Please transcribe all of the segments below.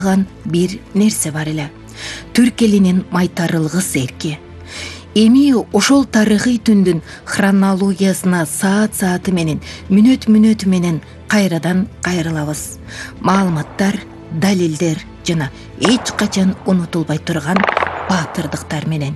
бир нерсе бар эле. Түрк элинин майтарылгыс эрки. Эми ошол тарыхый түндүн хронологиясына саат менен, мүнөт менен кайрадан кайрылабыз. Маалыматтар, далилдер жана эч качан унутулбай турган баатырдыктар менен.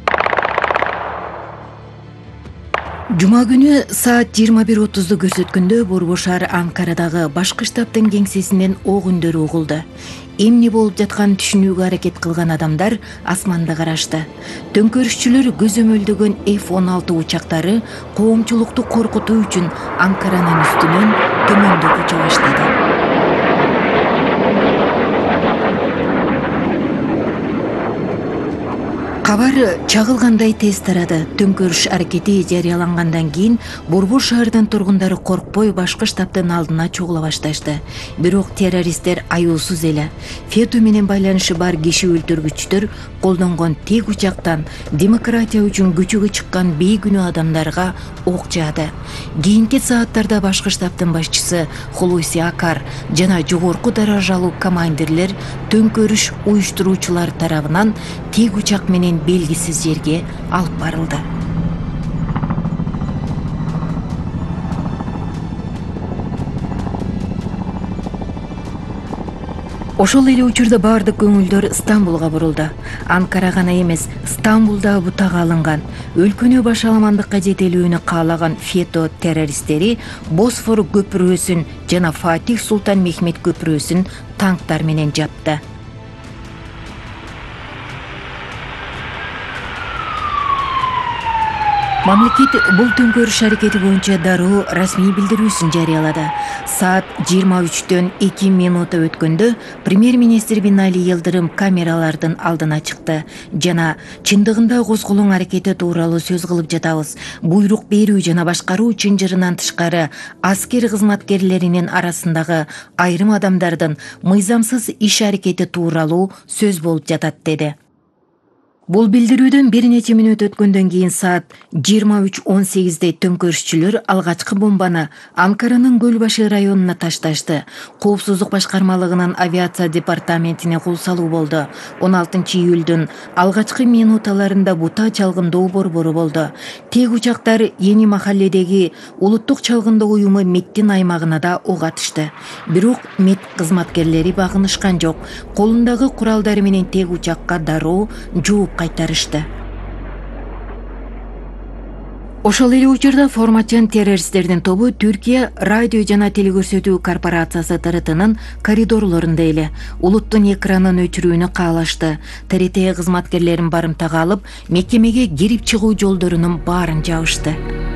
Жума күнү саат 21:30 көрсөткөндө Борбор шаар Анкарадагы башкы штабтын кеңсесинен ок үндөрү угулду. Эмне болуп жатканын түшүнүүгө аракет кылган адамдар асманда карашты. Төңкөрүшчүлөр көзөмөлдөгөн F-16 учактары коомчулукту коркутуу үчүн Анкаранын үстүнөн төмөндө уча баштады. Кабар чагылгандай тез тарады. Төңкөрүш аракети жарыялангандан кийин Борбор шаарынын тургундары коркпой башкы штабтын алдына чогула башташты. Бирок террористтер аюусуз эле Фету менен байланышы бар киши өлтүргүчтөр колдонгон тек учактан демократия үчүн көчөгө чыккан бейкүнөө адамдарга ок жаады. Кийинки сааттарда башкы штабтын башчысы Хулуси Акар жана жогорку даражалуу командирлер төңкөрүш уюштуруучулар тарабынан тек учак менен белгисиз жерге алып барылды. Ошол эле учурда бардык көңүлдөр Стамбулга бурулду. Анкара гана эмес, Стамбулда бутага алынган, өлкөнү башаламандыкка жетелүүнү каалаган Фето террористтери Босфор көпүрөсүн жана Фатих Султан Мехмет көпүрөсүн танктар менен жапты. Мамлекет бул төңкөрүш аракети боюнча дароо расмий билдирүүсүн жарыялады. Саат 23:02 өткөндө премьер-министр Бинали Йылдырым камералардын алдына чыкты жана чындыгында козголоң аракети тууралуу сөз кылып жатабыз. Буйрук берүү жана башкаруу чынжырынан тышкары аскер кызматкерлеринин арасындагы айрым адамдардын мыйзамсыз иш аракети тууралуу сөз болуп жатат деди. Бул билдирүүдөн бир нече мүнөт өткөндөн кийин саат 23:18 төңкөрүшчүлөр алгачкы бомбаны Анкаранын Көлбашы районуна ташташты. Коопсуздук башкармалыгынын авиация департаментине кол салуу болду. 16-июлдун алгачкы минуталарында бута чалгындоо борбору болду. Тек учактар Ени махалледеги улуттук чалгындоо уюму МЕТтин аймагына да ок атышты. Бирок МЕТ кызматкерлери багынышкан жок. Колундагы куралдары менен тек учакка дароо жооп кайтарышты. Ошол эле учурда форматчан террористтердин тобу Түркия радио жана телекөрсөтүү корпорациясы ТРТнын коридорлорунда эле улуттун экранын өчүрүүнү каалашты. ТРТ кызматкерлерин барымтага алып, мекемеге кирип чыгуу жолдорунун баарын жабышты.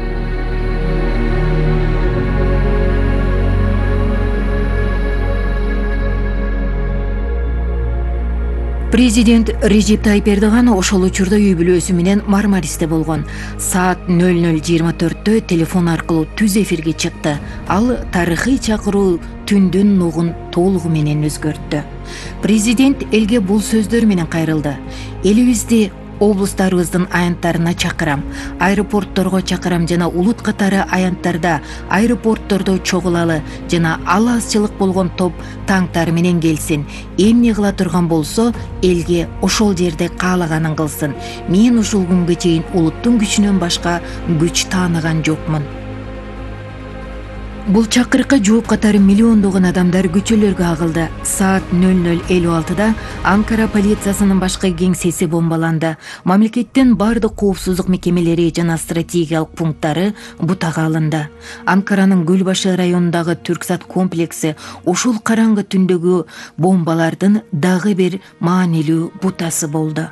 Президент Режеп Тайип Эрдоган ошол учурда үй бүлөсү менен Мармаристе болгон. Саат 00:24 телефон аркылуу түз эфирге чыкты. Ал тарыхый чакыруу түндүн нугун толугу менен өзгөрттү. Президент элге бул сөздөр менен кайрылды. Элибизди облустарыбыздын аянттарына чакырам, аэропортторго чакырам жана улут катары аянттарда, аэропорттордо чогулалы жана ал азчылык болгон топ танктар менен келсин. Эмне кыла турган болсо, элге ошол жерде каалаганын кылсын. Мен ушул күнгө чейин улуттун күчүнөн башка күч тааныган жокмун. Бул чакырыкка жооп катары миллиондогон адамдар көчөлөргө агылды. Саат 00:56 Анкара полициясынын башкы кеңсеси бомбаланды. Мамлекеттин бардык коопсуздук мекемелери жана стратегиялык пункттары бутага алынды. Анкаранын Көлбашы районундагы Түрксат комплекси ушул караңгы түндөгү бомбалардын дагы бир маанилүү бутасы болду.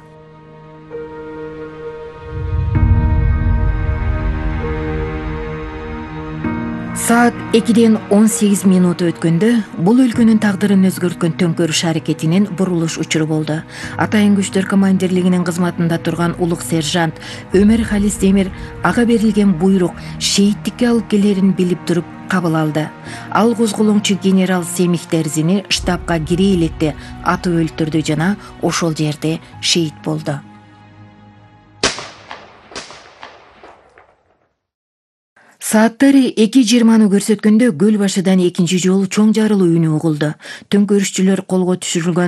Саат 2:18 өткөндө бул өлкөнүн тагдырын өзгөрткөн төңкөрүш аракетинин бурулуш учуру болду. Атайын күчтөр командирлигинин кызматында турган улук сержант Өмөр Халис Демир ага берилген буйрук шейиттикке алып келерин билип туруп кабыл алды. Ал козголоңчу генерал Семих Дерзини штабка кире электе атып өлтүрдү жана ошол жерде шейит болду. Сааттары 2:20 көрсөткөндө Көлбашыдан экинчи жолу чоң жарылуу үнү угулду. Төңкөрүшчүлөр колго түшүрүлгөн